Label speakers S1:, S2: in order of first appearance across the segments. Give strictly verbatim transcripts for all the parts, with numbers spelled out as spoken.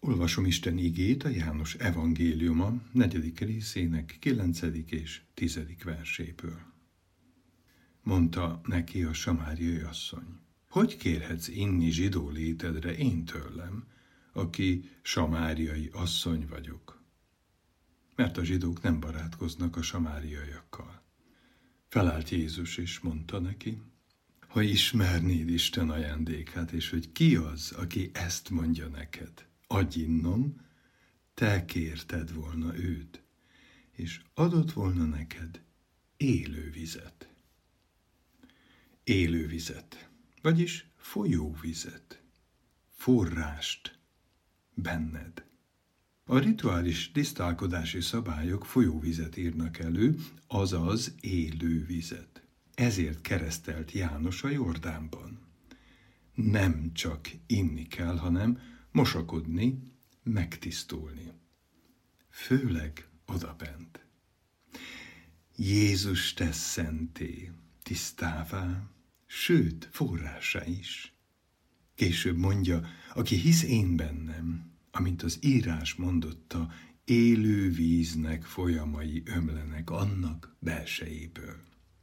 S1: Olvasom Isten igét a János evangéliuma negyedik részének kilencedik és tizedik verséből. Mondta neki a samáriai asszony: hogy kérhetsz inni zsidó létedre én tőlem, aki samáriai asszony vagyok? Mert a zsidók nem barátkoznak a samáriaiakkal. Felállt Jézus és mondta neki: ha ismernéd Isten ajándékát, és hogy ki az, aki ezt mondja neked, adj innom, te kérted volna őt, és adott volna neked élő vizet. Élő vizet, vagyis folyóvizet, forrást benned. A rituális tisztálkodási szabályok folyóvizet írnak elő, azaz élő vizet. Ezért keresztelt János a Jordánban. Nem csak inni kell, hanem mosakodni, megtisztulni. Főleg odabent. Jézus tesz szenté, tisztává, sőt, forrásá is. Később mondja, aki hisz én bennem, amint az írás mondotta, élő víznek folyamai ömlenek annak belsejéből.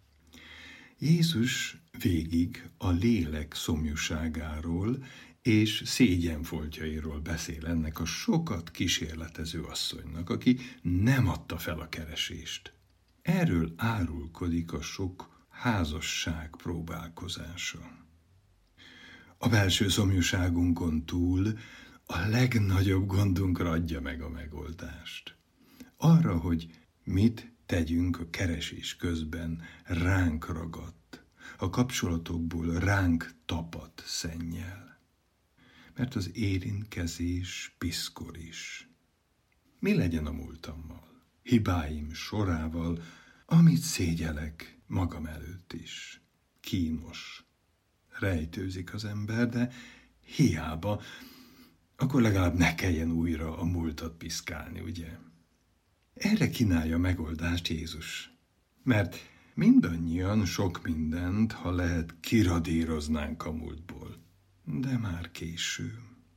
S1: Jézus végig a lélek szomjúságáról és szégyenfoltjairól beszél ennek a sokat kísérletező asszonynak, aki nem adta fel a keresést. Erről árulkodik a sok házasság próbálkozása. A belső szomjúságunkon túl a legnagyobb gondunkra adja meg a megoldást. Arra, hogy mit tegyünk a keresés közben ránk ragadt, a kapcsolatokból ránk tapadt szennyel. Mert az érintkezés piszkol is. Mi legyen a múltammal, hibáim sorával, amit szégyelek magam előtt is? Kínos. Rejtőzik az ember, de hiába, akkor legalább ne kelljen újra a múltat piszkálni, ugye? Erre kínálja megoldást Jézus. Mert mindannyian sok mindent, ha lehet, kiradíroznánk a múltból. De már késő.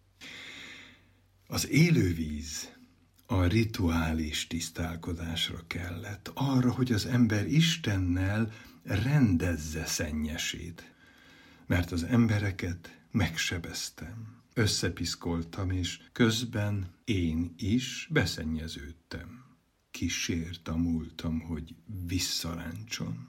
S1: Az élővíz a rituális tisztálkodásra kellett, arra, hogy az ember Istennel rendezze szennyesét. Mert az embereket megsebeztem, összepiszkoltam, és közben én is beszennyeződtem. Kísért a múltam, hogy visszaráncson.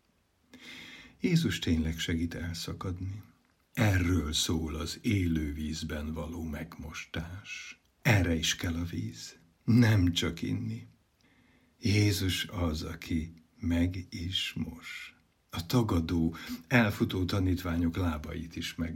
S1: Jézus tényleg segít elszakadni. Erről szól az élő vízben való megmostás. Erre is kell a víz, nem csak inni. Jézus az, aki meg is mos. A tagadó, elfutó tanítványok lábait is meg